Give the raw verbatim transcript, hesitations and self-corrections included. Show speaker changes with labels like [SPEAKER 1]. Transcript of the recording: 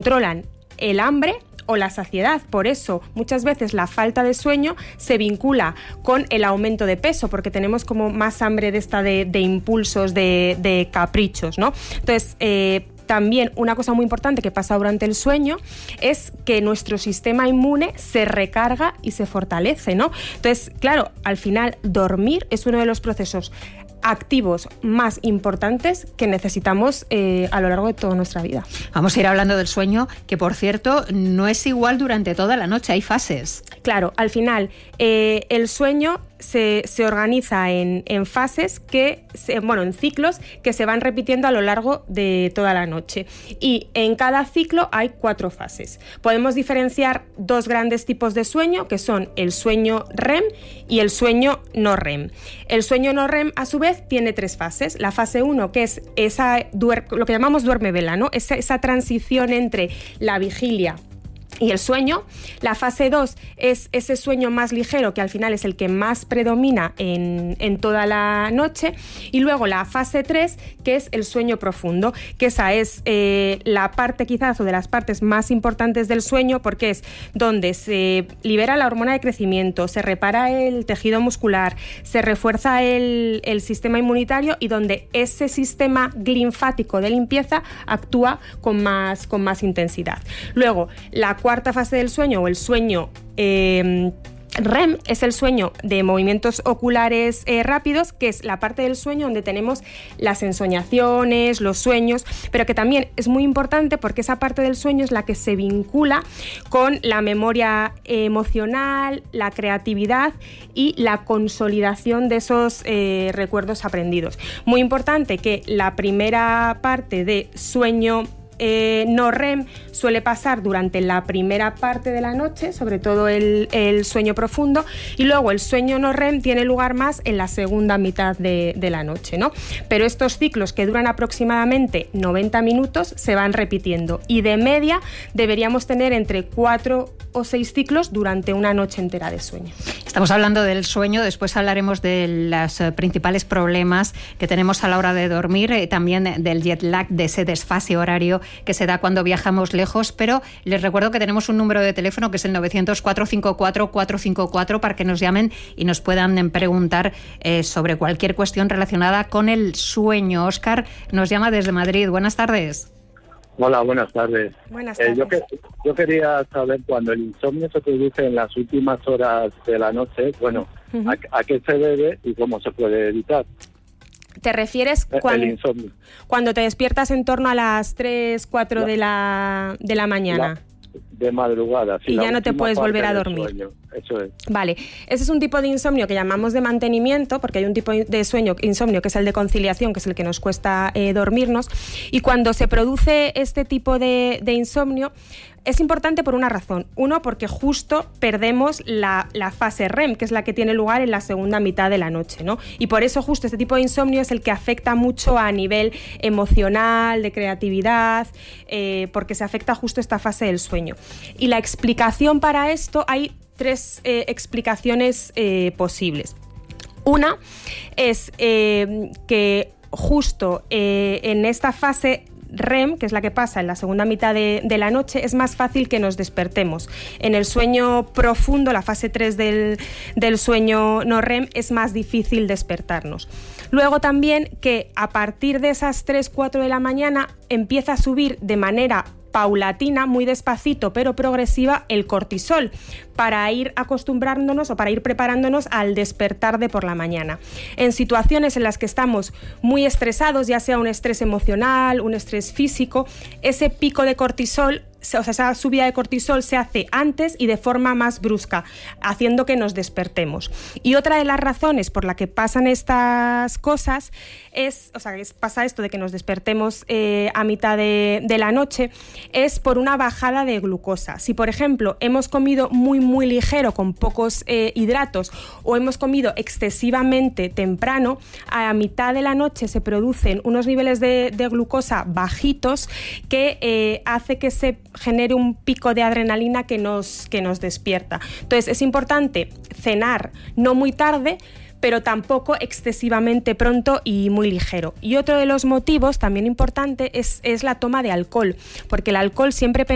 [SPEAKER 1] controlan el hambre o la saciedad. Por eso muchas veces la falta de sueño se vincula con el aumento de peso, porque tenemos como más hambre de esta de, de impulsos, de, de caprichos, ¿no? Entonces, eh, también una cosa muy importante que pasa durante el sueño es que nuestro sistema inmune se recarga y se fortalece, ¿no? Entonces, claro, al final dormir es uno de los procesos activos más importantes que necesitamos eh, a lo largo de toda nuestra vida.
[SPEAKER 2] Vamos a ir hablando del sueño, que por cierto no es igual durante toda la noche, hay fases.
[SPEAKER 1] Claro, al final eh, el sueño se, se organiza en, en fases que, se, bueno, en ciclos que se van repitiendo a lo largo de toda la noche. Y en cada ciclo hay cuatro fases. Podemos diferenciar dos grandes tipos de sueño, que son el sueño R E M y el sueño no R E M. El sueño no R E M, a su vez, tiene tres fases. La fase uno, que es esa lo que llamamos duerme vela, ¿no? Esa, esa transición entre la vigilia y el sueño. La fase dos es ese sueño más ligero, que al final es el que más predomina en, en toda la noche. Y luego la fase tres, que es el sueño profundo, que esa es eh, la parte quizás o de las partes más importantes del sueño, porque es donde se libera la hormona de crecimiento, se repara el tejido muscular, se refuerza el, el sistema inmunitario y donde ese sistema linfático de limpieza actúa con más, con más intensidad. Luego, la cuarta fase del sueño, o el sueño eh, R E M, es el sueño de movimientos oculares eh, rápidos, que es la parte del sueño donde tenemos las ensoñaciones, los sueños, pero que también es muy importante porque esa parte del sueño es la que se vincula con la memoria emocional, la creatividad y la consolidación de esos eh, recuerdos aprendidos. Muy importante que la primera parte de sueño Eh, no R E M suele pasar durante la primera parte de la noche, sobre todo el, el sueño profundo, y luego el sueño no R E M tiene lugar más en la segunda mitad de, de la noche, ¿no? Pero estos ciclos, que duran aproximadamente noventa minutos, se van repitiendo y de media deberíamos tener entre cuatro o seis ciclos durante una noche entera de sueño.
[SPEAKER 2] Estamos hablando del sueño, después hablaremos de los principales problemas que tenemos a la hora de dormir, eh, también del jet lag, de ese desfase horario que se da cuando viajamos lejos, pero les recuerdo que tenemos un número de teléfono que es el novecientos, cuatrocientos cincuenta y cuatro, cuatrocientos cincuenta y cuatro para que nos llamen y nos puedan preguntar eh, sobre cualquier cuestión relacionada con el sueño. Óscar nos llama desde Madrid. Buenas tardes.
[SPEAKER 3] Hola, buenas tardes.
[SPEAKER 1] Buenas tardes.
[SPEAKER 3] Eh, yo, que, yo quería saber, cuando el insomnio se produce en las últimas horas de la noche, bueno, uh-huh. a, a qué se debe y cómo se puede evitar.
[SPEAKER 1] ¿Te refieres cuando,
[SPEAKER 3] el insomnio.
[SPEAKER 1] cuando te despiertas en torno a las tres, cuatro la, de, la, de la mañana?
[SPEAKER 3] La, de madrugada, sí.
[SPEAKER 1] Y ya no te puedes volver a dormir.
[SPEAKER 3] Sueño. Eso es.
[SPEAKER 1] Vale, ese es un tipo de insomnio que llamamos de mantenimiento, porque hay un tipo de sueño, insomnio, que es el de conciliación, que es el que nos cuesta eh, dormirnos. Y cuando se produce este tipo de, de insomnio, es importante por una razón. Uno, porque justo perdemos la, la fase R E M, que es la que tiene lugar en la segunda mitad de la noche, ¿no? Y por eso justo este tipo de insomnio es el que afecta mucho a nivel emocional, de creatividad, eh, porque se afecta justo esta fase del sueño. Y la explicación para esto, hay tres eh, explicaciones eh, posibles. Una es eh, que justo eh, en esta fase R E M, que es la que pasa en la segunda mitad de, de la noche, es más fácil que nos despertemos. En el sueño profundo, la fase tres del, del sueño no R E M, es más difícil despertarnos. Luego también que a partir de esas tres, cuatro de la mañana empieza a subir de manera paulatina, muy despacito pero progresiva, el cortisol, para ir acostumbrándonos o para ir preparándonos al despertar de por la mañana. En situaciones en las que estamos muy estresados, ya sea un estrés emocional, un estrés físico, ese pico de cortisol, o sea, esa subida de cortisol se hace antes y de forma más brusca, haciendo que nos despertemos. Y otra de las razones por la que pasan estas cosas es, o sea, es, pasa esto de que nos despertemos eh, a mitad de, de la noche, es por una bajada de glucosa. Si, por ejemplo, hemos comido muy, muy ligero, con pocos eh, hidratos, o hemos comido excesivamente temprano, a mitad de la noche se producen unos niveles de, de glucosa bajitos que eh, hace que se genere un pico de adrenalina que nos, que nos despierta. Entonces es importante cenar no muy tarde, pero tampoco excesivamente pronto y muy ligero. Y otro de los motivos también importante es, es la toma de alcohol, porque el alcohol siempre